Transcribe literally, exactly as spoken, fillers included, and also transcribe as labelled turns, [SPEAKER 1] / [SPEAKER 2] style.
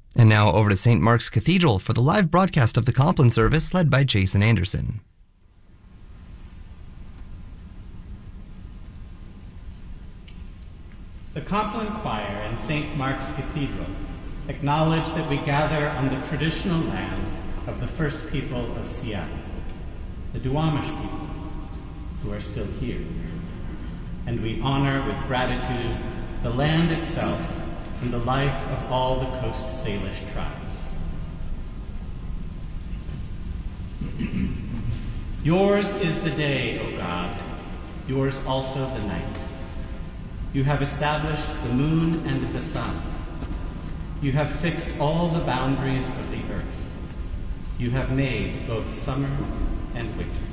[SPEAKER 1] And now over to Saint Mark's Cathedral for the live broadcast of the Compline service led by Jason Anderson.
[SPEAKER 2] The Compline Choir and Saint Mark's Cathedral acknowledge that we gather on the traditional land of the first people of Seattle, the Duwamish people, who are still here. And we honor with gratitude the land itself and the life of all the Coast Salish tribes. Yours is the day, O God, yours also the night. You have established the moon and the sun. You have fixed all the boundaries of the earth. You have made both summer and winter.